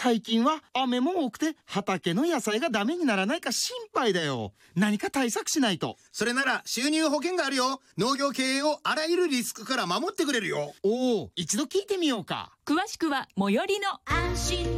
最近は雨も多くて畑の野菜がダメにならないか心配だよ。何か対策しないと。 それなら収入保険があるよ。農業経営をあらゆるリスクから守ってくれるよ。 おお、一度聞いてみようか。 詳しくは最寄りの安心